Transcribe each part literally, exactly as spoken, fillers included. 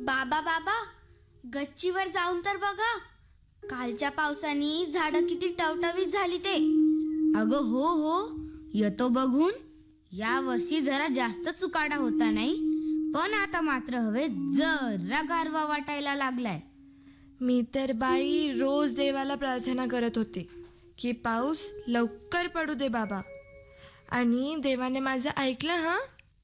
बाबा बाबा गच्चीवर जाऊन तर बघा, कालच्या पावसाने झाडं किती टवटवीत झाली ते. अगं हो हो, येतो बघून. या वर्षी जरा जास्त सुकाडा होता नाही, पण आता मात्र हवे जरा गारवा वाटायला लागलाय. मी तर बाई रोज देवाला प्रार्थना करत होते की पाऊस लवकर पडू दे बाबा, आणि देवाने माझं ऐकलं. हा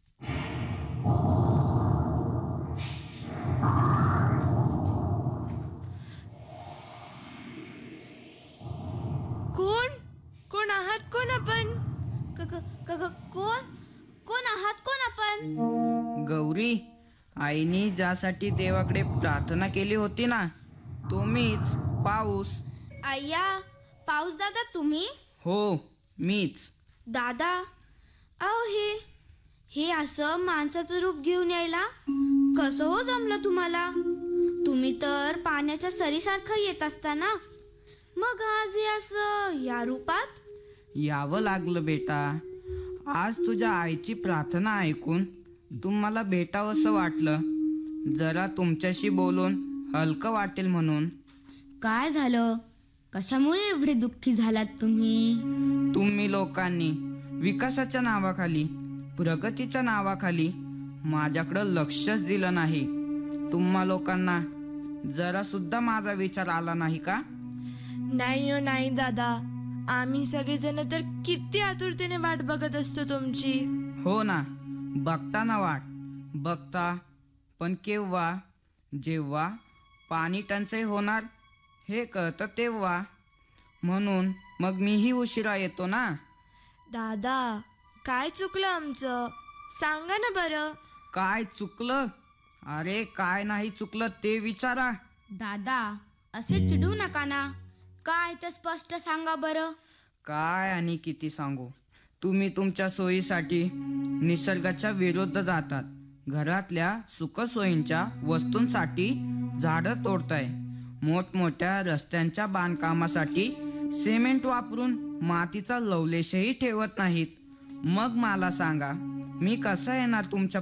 कोण कोण आहात? कोण आपण? क- क- क- क- कोण कोण आहात? कोण आपण? गौरी, आईनी ज्यासाठी देवाकडे प्रार्थना केली होती ना, तो मीच, पाऊस. अय्या, पाऊस दादा तुम्ही? हो, मीच. दादा, अहो हे हे असं माणसाचं रूप घेऊन यायला कसं हो जमलं तुम्हाला? तुम्ही तर पाण्याच्या सरीसारखं येत असता ना, मग आज हे असं या रूपात? यावं लागलं बेटा. आज तुझ्या आईची प्रार्थना ऐकून तुम्हाला भेटावंसं वाटलं. जरा तुमच्याशी बोलून हलकं वाटेल म्हणून. काय झालं? कशामुळे एवढे दुःखी झालात तुम्ही? तुम्ही लोकांनी विकासाच्या नावाखाली, प्रगतीच्या नावाखाली माझ्याकडं लक्षच दिलं नाही. तुम्हा लोकांना जरा सुद्धा माझा विचार आला नाही का? नाही हो नाही दादा, आम्ही सगळेजण तर किती आतुरतेने वाट बघत असतो तुमची. हो ना, बघता ना वाट बघता, पण केव्हा? जेव्हा पाणी टंचाई होणार हे कळतं तेव्हा. म्हणून मग मीही उशिरा येतो ना. दादा, काय चुकलं आमचं? सांगा ना बरं. काय चुकलं? अरे काय नाही चुकलं ते विचारा. दादा, असे चिडू नका ना. काय ते स्पष्ट सांगा बरं. काय आणि किती सांगू? तुम्ही तुमच्या सोयीसाठी निसर्गाच्या विरुद्ध जातात. घरातल्या सुखसोयींच्या वस्तूंसाठी झाडं तोडताय. मोठमोठ्या रस्त्यांच्या बांधकामासाठी सिमेंट वापरून मातीचा लवलेशही ठेवत नाहीत. मग मला सांगा, मी कसा येणार तुमच्या